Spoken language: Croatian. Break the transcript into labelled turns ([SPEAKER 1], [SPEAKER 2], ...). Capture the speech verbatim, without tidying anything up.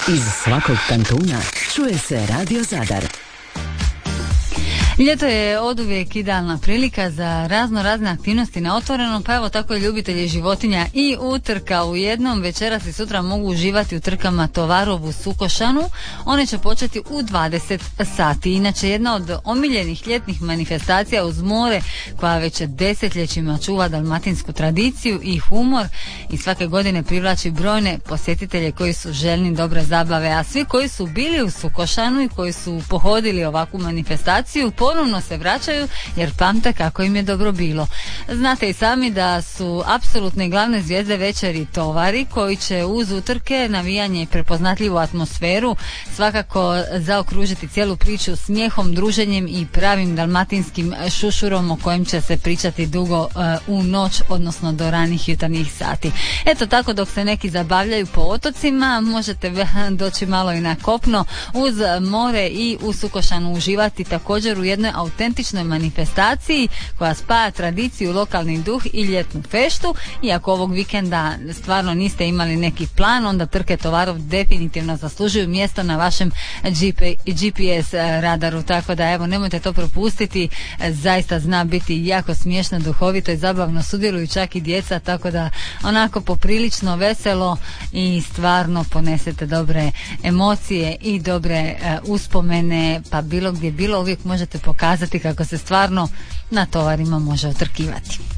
[SPEAKER 1] Iz svakog kantuna čuje se Radio Zadar.
[SPEAKER 2] Ljeto je oduvijek idealna prilika za razno razne aktivnosti na otvorenom, pa evo tako i ljubitelji životinja i utrka u jednom. Večeras i sutra mogu uživati u trkama Tovarov u Sukošanu. One će početi u dvadeset sati. Inače, jedna od omiljenih ljetnih manifestacija uz more, koja već desetljećima čuva dalmatinsku tradiciju i humor i svake godine privlači brojne posjetitelje koji su željni dobre zabave. A svi koji su bili u Sukošanu i koji su pohodili ovakvu manifestaciju ponovno se vraćaju jer pamte kako im je dobro bilo. Znate i sami da su apsolutne glavne zvijezde večeri Tovari, koji će uz utrke, navijanje i prepoznatljivu atmosferu svakako zaokružiti cijelu priču smijehom, druženjem i pravim dalmatinskim šušurom o kojem će se pričati dugo uh, u noć, odnosno do ranih jutarnjih sati. Eto tako, dok se neki zabavljaju po otocima, možete doći malo i na kopno uz more i u Sukošanu uživati također u jednoj autentičnoj manifestaciji koja spaja tradiciju, lokalni duh i ljetnu feštu. I ako ovog vikenda stvarno niste imali neki plan, onda trke Tovarov definitivno zaslužuju mjesto na vašem G P S radaru, tako da evo, nemojte to propustiti. Zaista zna biti jako smiješno, duhovito i zabavno, sudjeluju čak i djeca, tako da onako poprilično veselo i stvarno ponesete dobre emocije i dobre uh, uspomene, pa bilo gdje bilo uvijek možete pokazati kako se stvarno na Tovarima može utrkivati.